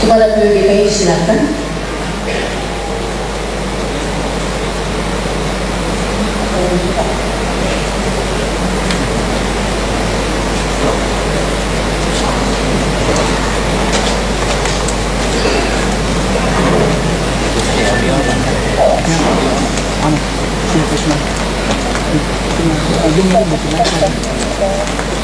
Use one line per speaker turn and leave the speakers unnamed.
Igual purify silakan.
Ano? Siya kasi na. Yung mga